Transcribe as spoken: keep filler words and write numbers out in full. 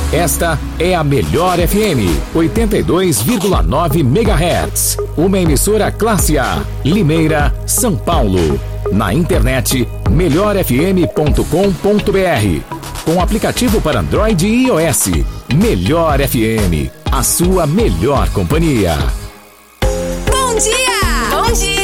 Esta é a Melhor F M, oitenta e dois vírgula nove megahertz. Uma emissora classe A, Limeira, São Paulo. Na internet, melhor f m ponto com ponto b r. Com aplicativo para Android e iOS. Melhor F M, a sua melhor companhia. Bom dia! Bom dia!